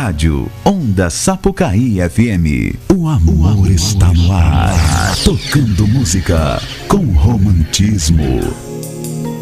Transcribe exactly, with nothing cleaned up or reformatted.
Rádio Onda Sapucaí F M. O amor, o amor está no ar. Tocando música com romantismo.